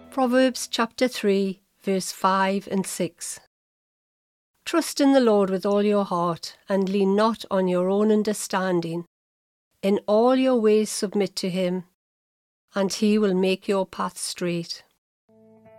Proverbs chapter 3, verse 5 and 6. Trust in the Lord with all your heart, and lean not on your own understanding. In all your ways submit to him, and he will make your path straight.